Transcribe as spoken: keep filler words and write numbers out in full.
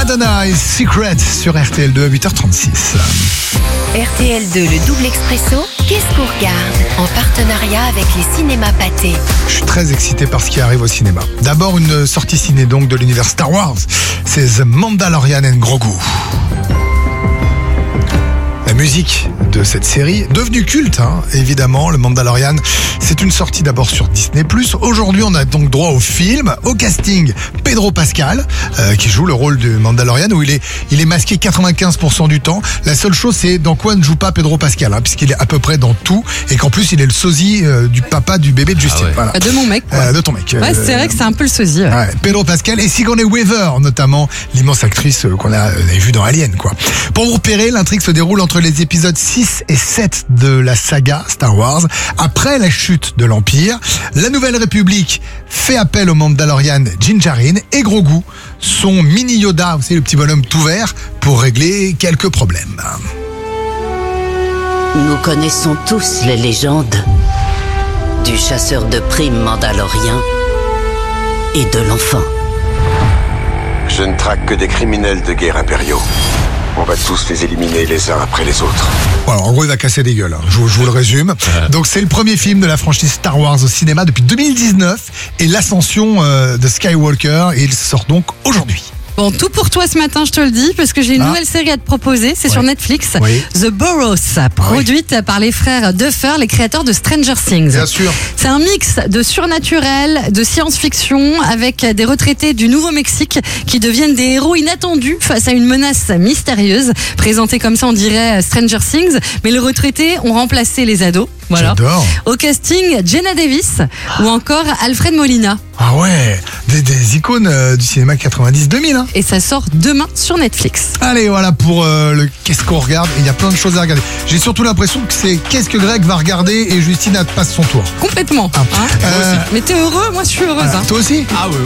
Madonna et Secret sur R T L deux à huit heures trente-six. R T L deux, le double expresso, qu'est-ce qu'on regarde? En partenariat avec les cinémas Pathé. Je suis très excité par ce qui arrive au cinéma. D'abord une sortie ciné donc de l'univers Star Wars. C'est The Mandalorian and Grogu. La musique de cette série, devenue culte, hein, évidemment, le Mandalorian, c'est une sortie d'abord sur Disney plus. Aujourd'hui, on a donc droit au film, au casting, Pedro Pascal, euh, qui joue le rôle du Mandalorian, où il est, il est masqué quatre-vingt-quinze pour cent du temps. La seule chose, c'est dans quoi ne joue pas Pedro Pascal, hein, puisqu'il est à peu près dans tout, et qu'en plus, il est le sosie euh, du papa du bébé de Justine. Ah ouais. Voilà. De mon mec, quoi. Euh, de ton mec. Ouais, c'est vrai que c'est un peu le sosie. Ouais. Ouais, Pedro Pascal et Sigourney Weaver, notamment l'immense actrice qu'on a, on a vue dans Alien, quoi. Pour vous repérer, l'intrigue se déroule entre les épisodes six et sept de la saga Star Wars. Après la chute de l'Empire, la Nouvelle République fait appel au Mandalorian Din Djarin et Grogu, son mini Yoda, vous savez, le petit bonhomme tout vert, pour régler quelques problèmes. Nous connaissons tous les légendes du chasseur de primes mandalorien et de l'enfant. Je ne traque que des criminels de guerre impériaux. On va tous les éliminer les uns après les autres. Voilà, en gros, il va casser des gueules, hein. je, vous, je vous le résume. Donc, c'est le premier film de la franchise Star Wars au cinéma depuis deux mille dix-neuf et l'ascension euh, de Skywalker, et il sort donc aujourd'hui. Bon, tout pour toi ce matin, je te le dis, parce que j'ai une Ah. nouvelle série à te proposer. C'est Ouais. sur Netflix. Oui. The Burrows, produite par les frères Duffer, les créateurs de Stranger Things. Bien sûr. C'est un mix de surnaturel, de science-fiction, avec des retraités du Nouveau-Mexique qui deviennent des héros inattendus face à une menace mystérieuse. Présenté comme ça, on dirait Stranger Things, mais les retraités ont remplacé les ados. Voilà. J'adore. Au casting, Jenna Davis ou encore Alfred Molina. Ah ouais, des, des icônes euh, du cinéma quatre-vingt-dix deux mille. Hein. Et ça sort demain sur Netflix. Allez, voilà pour euh, le qu'est-ce qu'on regarde. Il y a plein de choses à regarder. J'ai surtout l'impression que c'est qu'est-ce que Greg va regarder et Justine passe son tour. Complètement. Ah. Hein Euh, Mais t'es heureux? Moi, je suis heureuse. voilà. Hein. Toi aussi? Ah oui.